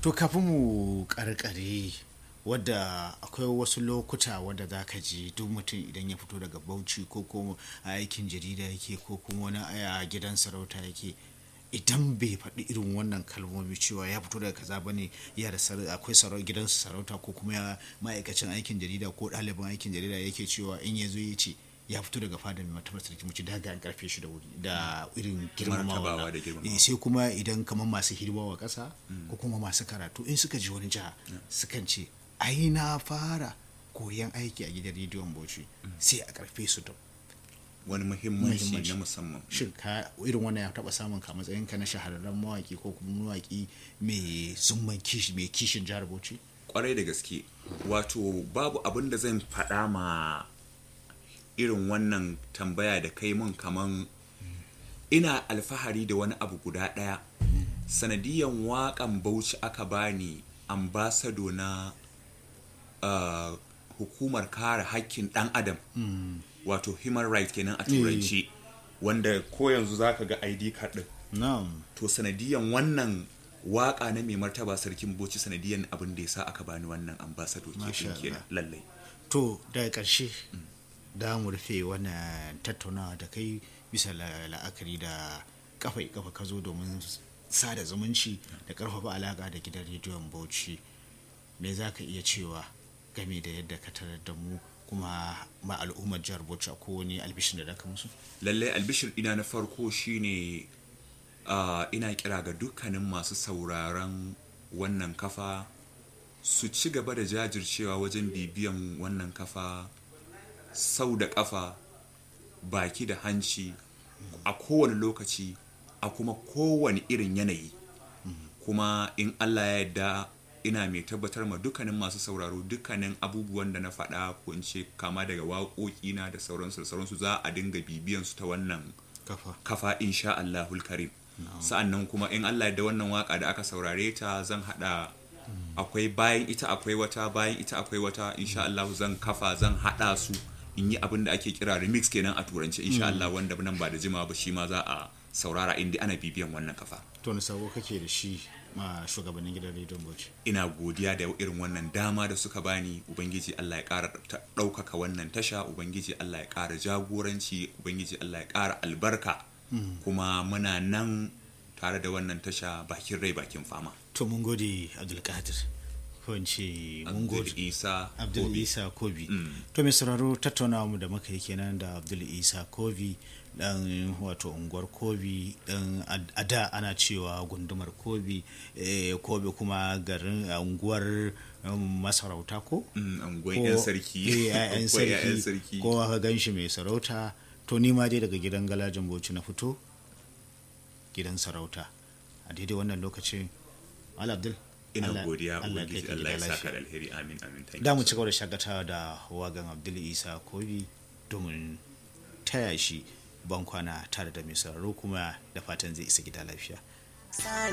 to kafin mu karkare wadda akwai wasu lokuta wadda za ka ji duk mutum idan ya fito daga Bauchi ko kuma a aikin jarida yake ko kuma wani a gidan sarauta yake, idan bai faɗi irin wannan kalmomi cewa ya fito daga kaza bane, ya da akwai gidan sarauta ko kuma ma'aikacin aikin jarida ko ɗalibin aikin jarida yake cewa in ya zo ya ce ya fito daga fada mai martaba sarki muci daga an karfe shi da wuri da irin girmamawa sai kuma idan kamar masu hidima wa ƙasa ko kuma masu karatu in suka ji wani jiha sukan ce ai na fara koyan aiki a gidan rediyon Bauchi sai a karfe su da wani muhimmanci na musamman. Shin ka irin wannan ya taba samun ka matsayin ka na shahararren mawaki ko kuma mawaki mai zumman kishi mai kishin jihar Bauchi? Kwarai da gaske, wato babu abin da zan faɗa ma irin wannan tambaya da kai mun, kaman ina alfahari da wani abu guda ɗaya. Sanadiyan waƙan Bauchi aka bani ambasado na hukumar kare haƙƙin ɗan adam, wato human right kenan a turanci, wanda ko yanzu zaka ga ID card din. To sanadiyan wannan waka na mai martaba sarkin Bauchi, sanadiyan abin da yasa aka bani wannan ambassador kenan lallai. To daga ƙarshe da mu rufe wannan tattaunawa da kai bisa la'akari da kafa ka zo domin sada zumunci da karfafa alaka da gidan rediyon Bauchi, me zaka iya cewa game da yadda ka tarar da mu kuma ma al'ummar jihar Bauchi ko wani albishir da zaka musu? Lallai albishir ina na farko shine ina kira ga dukkanin masu sauraron wannan kafa su ci gaba da jajircewa wajen bibiyan wannan kafa sau da kafa, baki da hanci, a kowane lokaci, a kuma kowane irin yanayi. Kuma in Allah ya yarda, ina mai tabbatar ma dukkanin masu sauraro dukkanin abubuwan da na faɗa ko in ce kama daga waƙoƙina da sauransu za a dinga bibiyan su ta wannan kafa insha Allahul Karim. Sa'annan kuma in Allah da wannan waka da aka saurare ta zan hada, akwai bayan ita akwai wata insha Allah zan hada su in yi abin da ake kira remix kenan a turance insha Allah, wanda nan ba da jimawa ba shi ma za a saurara inda ana bibiyan wannan kafa. To ni sabo kake da shi ma shugabannin gidan rediyon Bauchi? Ina godiya da irin wannan dama da suka bani. Ubangiji Allah ya ƙara ɗaukaka wannan tasha, Ubangiji Allah ya ƙara jagoranci, Ubangiji Allah ya ƙara albarka. Kuma muna nan tare da wannan tasha bakin rai bakin fama. To mun gode Abdulkadir, ko in ce mun gode Abdul Isa Kobi. To mai sauraro, tattaunawa mu da muka yi kenan da Abdul Isa Kobi, dan wato unguwar Kobi, dan a da ana cewa gundumar Kobi, Kobi kuma garin unguwar masarauta ko? Unguwar 'yan sarki. 'yan sarki ko aka ganshi mai sarauta. To ni ma dai daga gidan Galajin Bauchi na fito, gidan sarauta. A daidai wannan lokacin Al Abdul, ina godiya, Ubangiji Allah ya saka da alheri. Amin. Da mu ci gaba da shagatawa da wagan Abdul Isa Kobi domin taya shi bankwana tare da mai sauraro, kuma da fatan zai isa gida lafiya.